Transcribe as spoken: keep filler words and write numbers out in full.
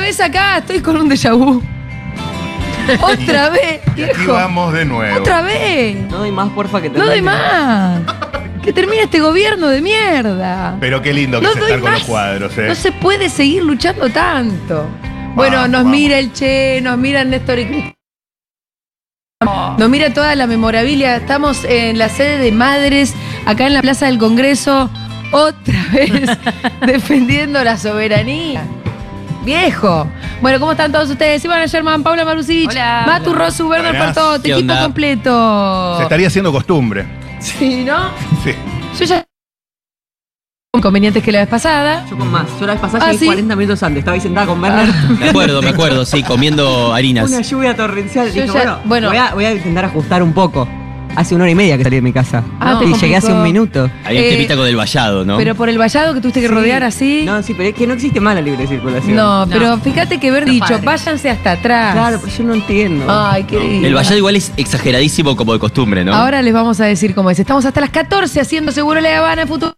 vez acá, estoy con un déjà vu. Otra vez, Y aquí viejo. vamos de nuevo. Otra vez. No doy más, porfa, que te No doy más. Que termine este gobierno de mierda. Pero qué lindo que No es doy estar con más. los cuadros, ¿eh? No se puede seguir luchando tanto. Bueno, Vamos, nos vamos. mira el Che, nos mira Néstor y Cristina. Nos mira toda la memorabilia. Estamos en la sede de Madres, acá en la Plaza del Congreso, otra vez defendiendo la soberanía. Viejo. Bueno, ¿cómo están todos ustedes? Ivana Sherman, Paula Marusich, Hola. Matu Rosu, Werner Buenas. Partot, ¿Qué equipo onda? completo. Se estaría haciendo costumbre. Sí, ¿no? Sí. Yo ya. Inconvenientes que la vez pasada. Yo con más. Yo la vez pasada Ah, llegué ¿sí? cuarenta minutos antes. Estaba ahí sentada con Werner. Me acuerdo, me acuerdo, sí, comiendo harinas. Una lluvia torrencial. Yo Dije, ya- bueno, bueno. Voy, a, voy a intentar ajustar un poco. Hace una hora y media que salí de mi casa. Ah, te y llegué hace complicó. un minuto. Había un Eh, temita con el vallado, ¿no? Pero por el vallado que tuviste que Sí. rodear así. No, sí, pero es que no existe más la libre circulación. No, pero fíjate que haber No, dicho, padre. váyanse hasta atrás. Claro, pero yo no entiendo. Ay, qué lindo. El vallado igual es exageradísimo como de costumbre, ¿no? Ahora les vamos a decir cómo es. Estamos hasta las catorce haciendo Seguro La Habana Futuro.